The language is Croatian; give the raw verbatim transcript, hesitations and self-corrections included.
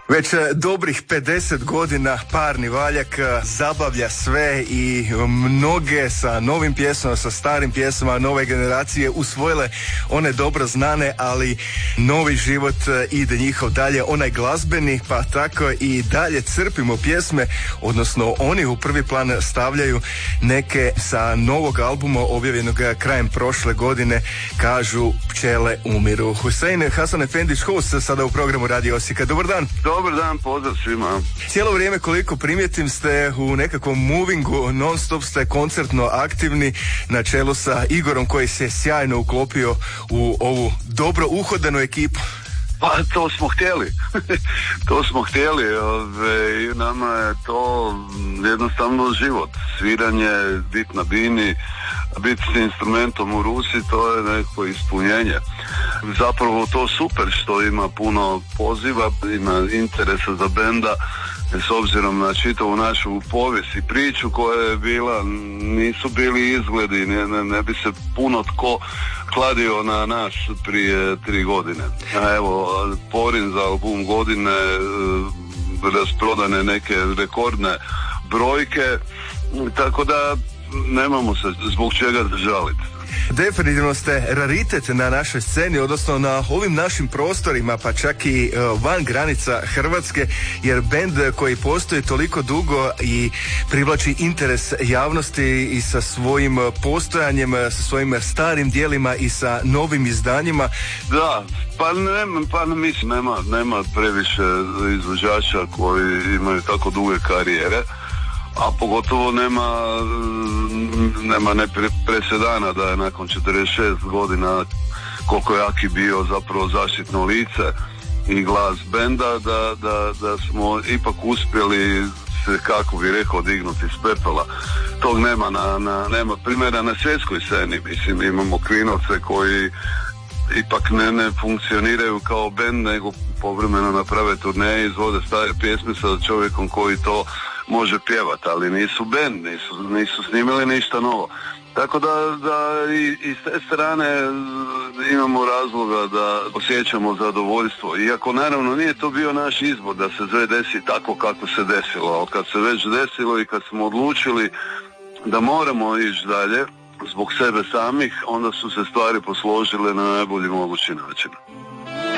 Već dobrih pedeset godina Parni Valjak zabavlja sve i mnoge sa novim pjesmama, sa starim pjesmama nove generacije usvojile one dobro znane, ali novi život ide njihov dalje, onaj glazbeni, pa tako i dalje crpimo pjesme, odnosno oni u prvi plan stavljaju neke sa novog albuma objavljenog krajem prošle godine, kažu Pčele umiru. Husein Hasan Efendić, host sada u programu Radio Osijeka. Dobar dan. Dobar dan, pozdrav svima. Cijelo vrijeme koliko primijetim ste u nekakvom movingu, non stop ste koncertno aktivni na čelu sa Igorom koji se sjajno uklopio u ovu dobro uhodanu ekipu. Pa to smo htjeli, to smo htjeli ove, i nama je to jednostavno život, sviranje, bit na bini, biti s instrumentom u ruci, to je neko ispunjenje. Zapravo to super što ima puno poziva, ima interesa za benda, s obzirom na čitavu našu povijest i priču koja je bila, nisu bili izgledi, ne, ne, ne bi se puno tko kladio na nas prije tri godine. A evo, porin za album godine, rasprodane neke rekordne brojke, tako da nemamo se zbog čega žaliti. Definitivno ste raritet na našoj sceni, odnosno na ovim našim prostorima, pa čak i van granica Hrvatske, jer bend koji postoji toliko dugo i privlači interes javnosti i sa svojim postojanjem, sa svojim starim dijelima i sa novim izdanjima. Da, pa nema, pa mislim, nema, nema previše izvođača koji imaju tako duge karijere, a pogotovo nema nema ne pre, presedana da je nakon četrdeset šest godina, koliko je Aki bio zapravo zaštitno lice i glas benda, da, da, da smo ipak uspjeli se, kako bi rekao, dignuti iz pepela. Tog nema na, na, nema primjera na svjetskoj sceni. Mislim, imamo Kvinovce koji ipak ne, ne funkcioniraju kao bend, nego povremeno naprave turneje, izvode stare pjesme sa čovjekom koji to može pjevati, ali nisu bend, nisu, nisu snimili ništa novo. Tako da, da i, i s te strane imamo razloga da osjećamo zadovoljstvo. Iako naravno nije to bio naš izbor da se sve desi tako kako se desilo, ali kad se već desilo i kad smo odlučili da moramo ići dalje zbog sebe samih, onda su se stvari posložile na najbolji mogući način.